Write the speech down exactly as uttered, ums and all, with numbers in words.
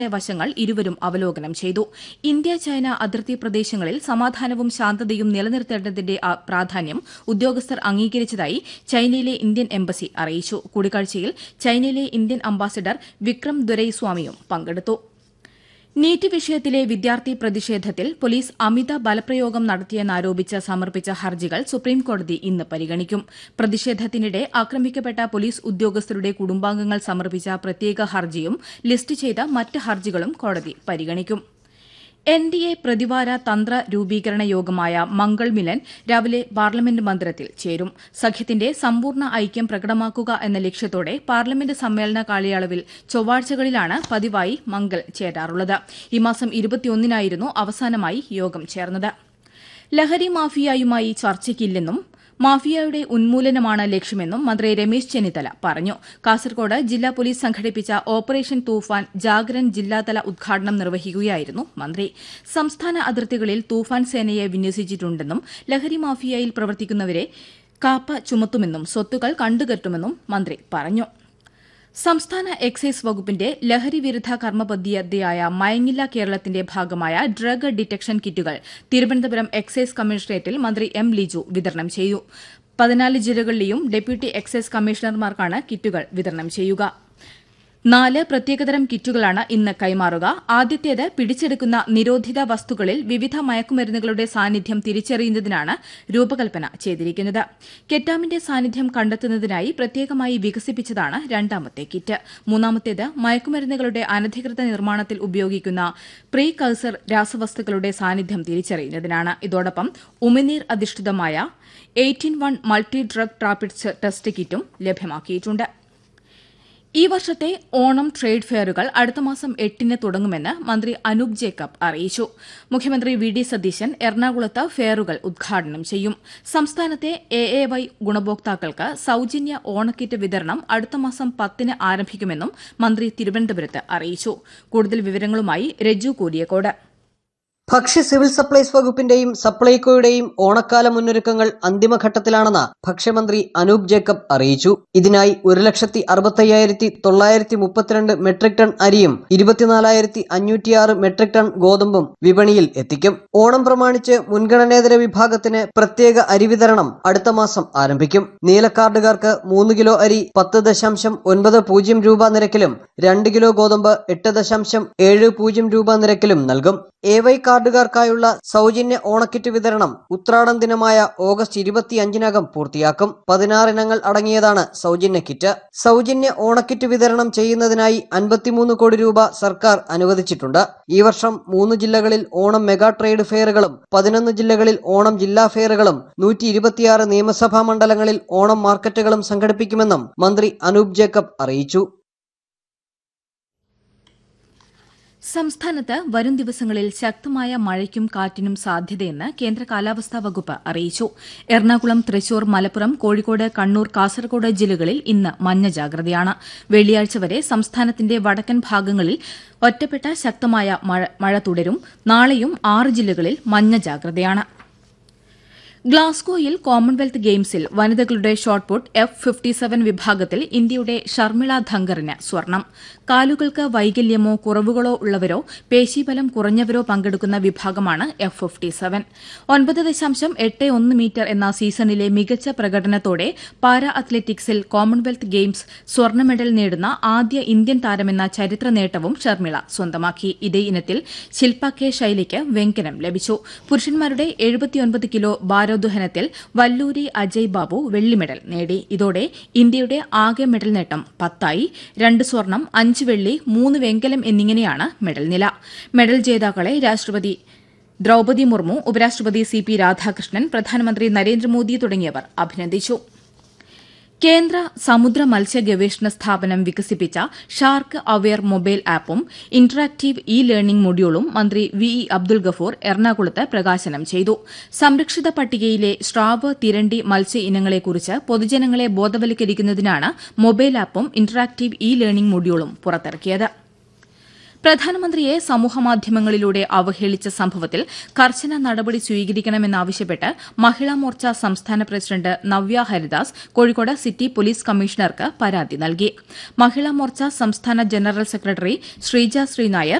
വശങ്ങൾ ഇരുവരും അവലോകനം ചെയ്തു. ഇന്ത്യ ചൈന അതിർത്തി പ്രദേശങ്ങളിൽ സമാധാനവും ശാന്തതയും നിലനിർത്തേണ്ടതിന്റെ പ്രാധാന്യം ഉദ്യോഗസ്ഥർ അംഗീകരിച്ചതായി ചൈനയിലെ ഇന്ത്യൻ എംബസി അറിയിച്ചു. കൂടിക്കാഴ്ചയിൽ ചൈനയിലെ ഇന്ത്യൻ അംബാസിഡർ വിക്രം ദൊരൈസ്വാമിയും പങ്കെടുത്തു. നീറ്റ് വിഷയത്തിലെ വിദ്യാർത്ഥി പ്രതിഷേധത്തിൽ പോലീസ് അമിത ബലപ്രയോഗം നടത്തിയെന്നാരോപിച്ച് സമർപ്പിച്ച ഹർജികൾ സുപ്രീംകോടതി ഇന്ന് പരിഗണിക്കും. പ്രതിഷേധത്തിനിടെ ആക്രമിക്കപ്പെട്ട പോലീസ് ഉദ്യോഗസ്ഥരുടെ കുടുംബാംഗങ്ങൾ സമർപ്പിച്ച പ്രത്യേക ഹർജിയും ലിസ്റ്റ് ചെയ്ത മറ്റ് ഹർജികളും കോടതി പരിഗണിക്കും. എൻ ഡി എ പ്രതിവാര തന്ത്ര രൂപീകരണ യോഗമായ മംഗൾ മിലൻ രാവിലെ പാർലമെന്റ് മന്ദിരത്തിൽ ചേരും. സഖ്യത്തിന്റെ സമ്പൂർണ്ണ ഐക്യം പ്രകടമാക്കുക എന്ന ലക്ഷ്യത്തോടെ പാർലമെന്റ് സമ്മേളന കാലയളവിൽ ചൊവ്വാഴ്ചകളിലാണ് പതിവായി മംഗൾ ചേരാറുള്ളത്. ഈ മാസം ഇരുപത്തിയൊന്നിനായിരുന്നു അവസാനമായി യോഗം ചേർന്നത്. ലഹരി മാഫിയയുമായി ചർച്ചയ്ക്കില്ലെന്നും മാഫിയയുടെ ഉന്മൂലനമാണ് ലക്ഷ്യമെന്നും മന്ത്രി രമേശ് ചെന്നിത്തല പറഞ്ഞു. കാസർകോട് ജില്ലാ പോലീസ് സംഘടിപ്പിച്ച ഓപ്പറേഷൻ തൂഫാൻ ജാഗരൻ ജില്ലാതല ഉദ്ഘാടനം നിർവഹിക്കുകയായിരുന്നു മന്ത്രി. സംസ്ഥാന അതിർത്തികളിൽ തൂഫാൻ സേനയെ വിന്യസിച്ചിട്ടുണ്ടെന്നും ലഹരി മാഫിയയിൽ പ്രവർത്തിക്കുന്നവരെ കാപ്പ ചുമത്തുമെന്നും സ്വത്തുക്കൾ കണ്ടുകെട്ടുമെന്നും മന്ത്രി പറഞ്ഞു. സംസ്ഥാന എക്സൈസ് വകുപ്പിന്റെ ലഹരി വിരുദ്ധ കർമ്മ പദ്ധതിയായ മയങ്ങില്ല കേരളത്തിന്റെ ഭാഗമായ ഡ്രഗ് ഡിറ്റക്ഷൻ കിറ്റുകൾ തിരുവനന്തപുരം എക്സൈസ് കമ്മീഷണറേറ്റിൽ മന്ത്രി എം ലിജു വിതരണം ചെയ്തു. പതിനാല് ജില്ലകളിലെയും ഡെപ്യൂട്ടി എക്സൈസ് കമ്മീഷണർമാർക്കാണ് കിറ്റുകൾ വിതരണം ചെയ്യുക. നാല് പ്രത്യേകതരം കിറ്റുകളാണ് ഇന്ന് കൈമാറുക. ആദ്യത്തേത് പിടിച്ചെടുക്കുന്ന നിരോധിത വസ്തുക്കളിൽ വിവിധ മയക്കുമരുന്നുകളുടെ സാന്നിധ്യം തിരിച്ചറിയുന്നതിനാണ് രൂപകൽപ്പന ചെയ്തിരിക്കുന്നത്. കെറ്റാമിന്റെ സാന്നിധ്യം കണ്ടെത്തുന്നതിനായി പ്രത്യേകമായി വികസിപ്പിച്ചതാണ് രണ്ടാമത്തെ കിറ്റ്. മൂന്നാമത്തേത് മയക്കുമരുന്നുകളുടെ അനധികൃത നിർമ്മാണത്തിൽ ഉപയോഗിക്കുന്ന പ്രീ കഴ്സർ രാസവസ്തുക്കളുടെ സാന്നിധ്യം തിരിച്ചറിയുന്നതിനാണ്. ഇതോടൊപ്പം ഉമിനീർ അധിഷ്ഠിതമായ eighteen one multi drug rapid test കിറ്റും ലഭ്യമാക്കിയിട്ടുണ്ട്. ഈ വർഷത്തെ ഓണം ട്രേഡ് ഫെയറുകൾ അടുത്ത മാസം എട്ടിന് തുടങ്ങുമെന്ന് മന്ത്രി അനൂപ് ജേക്കബ് അറിയിച്ചു. മുഖ്യമന്ത്രി വി ഡി സതീശൻ എറണാകുളത്ത് ഫെയറുകൾ ഉദ്ഘാടനം ചെയ്യും. സംസ്ഥാനത്തെ എ എ വൈ ഗുണഭോക്താക്കൾക്ക് സൌജന്യ ഓണക്കിറ്റ് വിതരണം അടുത്ത മാസം പത്തിന് ആരംഭിക്കുമെന്നും മന്ത്രി തിരുവനന്തപുരത്ത് അറിയിച്ചു. കൂടുതൽ വിവരങ്ങളുമായി രജു കൂരിയക്കോട്. ഭക്ഷ്യ സിവിൽ സപ്ലൈസ് വകുപ്പിന്റെയും സപ്ലൈകോയുടെയും ഓണക്കാല മുന്നൊരുക്കങ്ങൾ അന്തിമഘട്ടത്തിലാണെന്ന് ഭക്ഷ്യമന്ത്രി അനൂപ് ജേക്കബ് അറിയിച്ചു. ഇതിനായി ഒരു ലക്ഷത്തി അറുപത്തയ്യായിരത്തി തൊള്ളായിരത്തി മുപ്പത്തിരണ്ട് മെട്രിക് ടൺ അരിയും ഇരുപത്തിനാലായിരത്തി അഞ്ഞൂറ്റിയാറ് മെട്രിക് ടൺ ഗോതമ്പും വിപണിയിൽ എത്തിക്കും. ഓണം പ്രമാണിച്ച് മുൻഗണനേതര വിഭാഗത്തിന് പ്രത്യേക അരി വിതരണം അടുത്ത മാസം ആരംഭിക്കും. നീലക്കാർഡുകാർക്ക് മൂന്ന് കിലോ അരി പത്ത് ദശാംശം ഒൻപത് പൂജ്യം രൂപ നിരക്കിലും രണ്ട് കിലോ ഗോതമ്പ് എട്ട് ദശാംശം ഏഴ് പൂജ്യം രൂപ നിരക്കിലും നൽകും. എ വൈ കാർഡുകാർക്കായുള്ള സൗജന്യ ഓണക്കിറ്റ് വിതരണം ഉത്രാടം ദിനമായ ഓഗസ്റ്റ് ഇരുപത്തിയഞ്ചിനകം പൂർത്തിയാക്കും. പതിനാറ് ഇനങ്ങൾ അടങ്ങിയതാണ് സൗജന്യ കിറ്റ്. സൗജന്യ ഓണക്കിറ്റ് വിതരണം ചെയ്യുന്നതിനായി അൻപത്തിമൂന്ന് കോടി രൂപ സർക്കാർ അനുവദിച്ചിട്ടുണ്ട്. ഈ വർഷം മൂന്ന് ജില്ലകളിൽ ഓണം മെഗാ ട്രേഡ് ഫെയറുകളും പതിനൊന്ന് ജില്ലകളിൽ ഓണം ജില്ലാ ഫെയറുകളും നൂറ്റി ഇരുപത്തിയാറ് നിയമസഭാ മണ്ഡലങ്ങളിൽ ഓണം മാർക്കറ്റുകളും സംഘടിപ്പിക്കുമെന്നും മന്ത്രി അനൂപ് ജേക്കബ് അറിയിച്ചു. സംസ്ഥാനത്ത് വരും ദിവസങ്ങളിൽ ശക്തമായ മഴയ്ക്കും കാറ്റിനും സാധ്യതയെന്ന് കേന്ദ്ര കാലാവസ്ഥാ വകുപ്പ് അറിയിച്ചു. എറണാകുളം, തൃശൂർ, മലപ്പുറം, കോഴിക്കോട്, കണ്ണൂർ, കാസർകോട് ജില്ലകളിൽ ഇന്ന് മഞ്ഞ ജാഗ്രതയാണ്. വെള്ളിയാഴ്ച വരെ സംസ്ഥാനത്തിന്റെ വടക്കൻ ഭാഗങ്ങളിൽ ഒറ്റപ്പെട്ട ശക്തമായ മഴ തുടരും. നാളെയും ആറ് ജില്ലകളിൽ മഞ്ഞ ജാഗ്രതയാണ്. ഗ്ലാസ്ഗോയിൽ കോമൺവെൽത്ത് ഗെയിംസിൽ വനിതകളുടെ ഷോട്ട്പുട്ട് എഫ് ഫിഫ്റ്റി സെവൻ വിഭാഗത്തിൽ ഇന്ത്യയുടെ ഷർമിള ധങ്കറിന് സ്വർണം. കാലുകൾക്ക് വൈകല്യമോ കുറവുകളോ ഉള്ളവരോ പേശീബലം കുറഞ്ഞവരോ പങ്കെടുക്കുന്ന വിഭാഗമാണ് എഫ് ഫിഫ്റ്റി സെവൻ. ഒൻപത് ദശാംശം എട്ട് ഒന്ന് മീറ്റർ എന്ന സീസണിലെ മികച്ച പ്രകടനത്തോടെ പാരാ അത്ലറ്റിക്സിൽ കോമൺവെൽത്ത് ഗെയിംസ് സ്വർണ്ണ മെഡൽ നേടുന്ന ആദ്യ ഇന്ത്യൻ താരമെന്ന ചരിത്ര നേട്ടവും ഷർമിള സ്വന്തമാക്കി. ഇതേ ഇനത്തിൽ ശിൽപ കെ ശൈലിക്ക് വെങ്കലം ലഭിച്ചു. പുരുഷന്മാരുടെ എഴുപത്തിയൊൻപത് കിലോ ഭാരോദ്വഹനത്തിൽ വല്ലൂരി അജയ് ബാബു വെള്ളി മെഡൽ നേടി. ഇതോടെ ഇന്ത്യയുടെ ആകെ മെഡൽ നേട്ടം പത്തായി. രണ്ട് സ്വർണം, അഞ്ച് വെള്ളി, മൂന്ന് വെങ്കലം എന്നിങ്ങനെയാണ് മെഡൽ നില. മെഡൽ ജേതാക്കളെ രാഷ്ട്രപതി ദ്രൌപദി മുർമു, ഉപരാഷ്ട്രപതി സി പി രാധാകൃഷ്ണൻ, പ്രധാനമന്ത്രി നരേന്ദ്രമോദി തുടങ്ങിയവർ അഭിനന്ദിച്ചു. കേന്ദ്ര സമുദ്ര മത്സ്യ ഗവേഷണ സ്ഥാപനം വികസിപ്പിച്ച ഷാർക്ക് അവെയർ മൊബൈൽ ആപ്പും ഇന്ററാക്ടീവ് ഇ ലേണിംഗ് മൊഡ്യൂളും മന്ത്രി വി ഇ അബ്ദുൾ ഗഫൂർ എറണാകുളത്ത് പ്രകാശനം ചെയ്തു. സംരക്ഷിത പട്ടികയിലെ സ്രാവ്, തിരണ്ടി മത്സ്യ ഇനങ്ങളെക്കുറിച്ച് പൊതുജനങ്ങളെ ബോധവൽക്കരിക്കുന്നതിനാണ് മൊബൈൽ ആപ്പും ഇന്ററാക്ടീവ് ഇ ലേണിംഗ് മൊഡ്യൂളും പുറത്തിറക്കിയത്. പ്രധാനമന്ത്രിയെ സമൂഹമാധ്യമങ്ങളിലൂടെ അവഹേളിച്ച സംഭവത്തിൽ കർശന നടപടി സ്വീകരിക്കണമെന്നാവശ്യപ്പെട്ട് മഹിളാ മോർച്ച സംസ്ഥാന president Navya Haridas Kozhikode city police കമ്മീഷണർക്ക് പരാതി നൽകി. മഹിളാ മോർച്ച സംസ്ഥാന ജനറൽ സെക്രട്ടറി ശ്രീജ ശ്രീനായർ